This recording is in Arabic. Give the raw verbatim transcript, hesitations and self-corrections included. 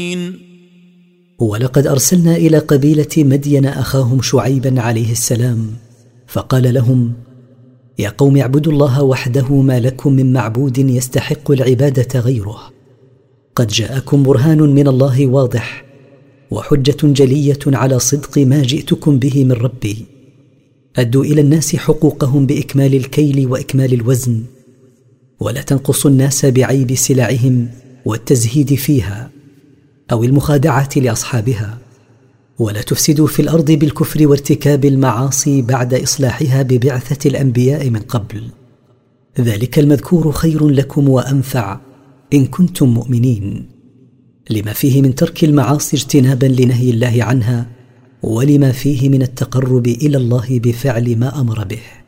ولقد أرسلنا إلى قبيلة مدين أخاهم شعيبا عليه السلام فقال لهم: يا قوم اعبدوا الله وحده ما لكم من معبود يستحق العبادة غيره، قد جاءكم برهان من الله واضح وحجة جلية على صدق ما جئتكم به من ربي. أدوا إلى الناس حقوقهم بإكمال الكيل وإكمال الوزن، ولا تنقصوا الناس بعيب سلعهم والتزهيد فيها أو المخادعة لأصحابها، ولا تفسدوا في الأرض بالكفر وارتكاب المعاصي بعد إصلاحها ببعثة الأنبياء من قبل، ذلك المذكور خير لكم وأنفع إن كنتم مؤمنين، لما فيه من ترك المعاصي اجتنابا لنهي الله عنها، ولما فيه من التقرب إلى الله بفعل ما أمر به.